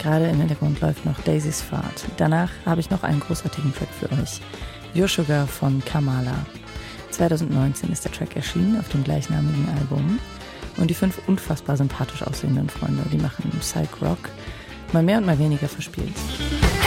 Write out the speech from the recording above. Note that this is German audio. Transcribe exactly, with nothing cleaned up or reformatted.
Gerade im Hintergrund läuft noch Daisys Fahrt. Danach habe ich noch einen großartigen Track für euch. Your Sugar von Kamala. zwanzig neunzehn ist der Track erschienen auf dem gleichnamigen Album. Und die fünf unfassbar sympathisch aussehenden Freunde, die machen Psych Rock, mal mehr und mal weniger verspielt.